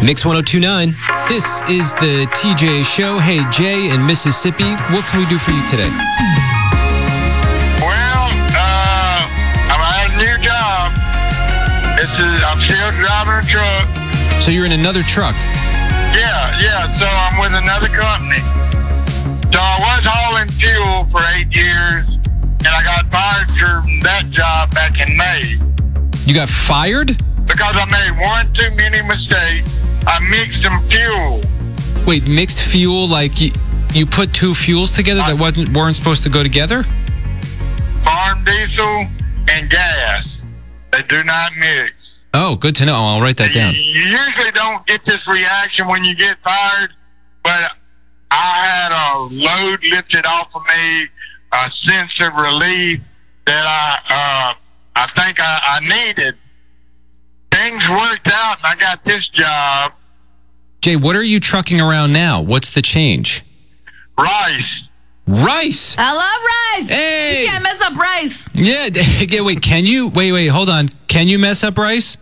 Mix 1029. This is the TJ Show. Hey, Jay in Mississippi, what can we do for you today? Well, I'm at a new job. I'm still driving a truck. So you're in another truck? Yeah. So I'm with another company. So I was hauling fuel for 8 years, and I got fired from that job back in May. You got fired? Because I made one too many mistakes. I mixed some fuel. Wait, mixed fuel? Like you put two fuels together that weren't supposed to go together? Farm diesel and gas. They do not mix. Oh, good to know. I'll write that down. You usually don't get this reaction when you get fired, but I had a load lifted off of me, a sense of relief that I think I needed. Things worked out, and I got this job. Jay, what are you trucking around now? What's the change? Rice. Rice? I love rice. Hey. You can't mess up rice. Yeah. Wait, can you? Wait, hold on. Can you mess up rice?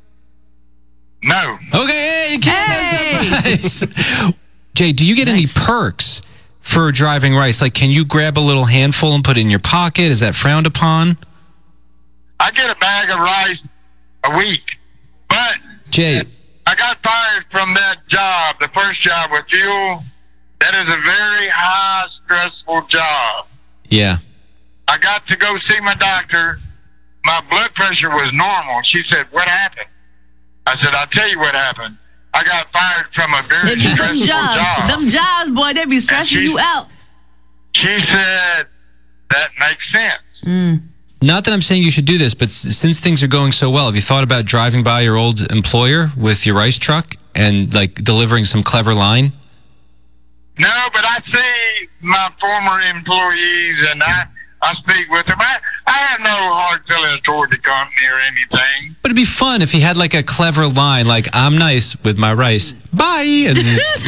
No. Okay, hey, you can't mess up rice. Jay, do you get any perks for driving rice? Like, can you grab a little handful and put it in your pocket? Is that frowned upon? I get a bag of rice a week. But Jay, I got fired from that job, the first job with fuel. That is a very high, stressful job. Yeah. I got to go see my doctor. My blood pressure was normal. She said, "What happened?" I said, "I'll tell you what happened. I got fired from a very stressful job." Them jobs, boy, they be stressing you out. She said, "That makes sense." Not that I'm saying you should do this, but since things are going so well, have you thought about driving by your old employer with your rice truck and like delivering some clever line? No, but I see my former employees and I speak with them. I have no hard feelings toward the company or anything. But it'd be fun if he had like a clever line, like "I'm nice with my rice, bye." And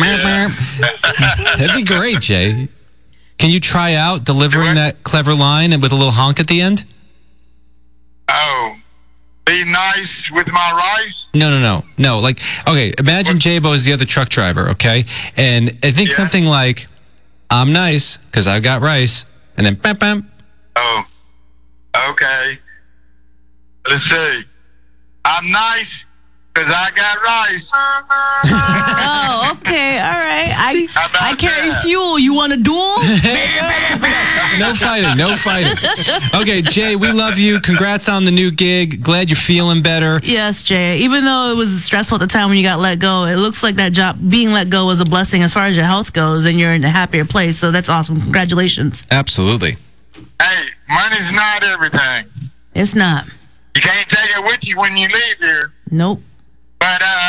that'd be great, Jay. Can you try out delivering that clever line and with a little honk at the end? Oh, be nice with my rice? No. Like, okay, imagine J-Bo is the other truck driver, okay? And I think something like, "I'm nice because I've got rice," and then bam, bam. Oh, okay. Let's see. I'm nice because I got rice. Oh, okay, all right. I carry that? fuel. You want a duel? No fighting. Okay, Jay, we love you. Congrats on the new gig. Glad you're feeling better. Yes, Jay. Even though it was stressful at the time when you got let go, it looks like that job, being let go, was a blessing as far as your health goes, and you're in a happier place. So that's awesome. Congratulations. Absolutely. Hey, money's not everything. It's not. You can't take it with you when you leave here. Nope. But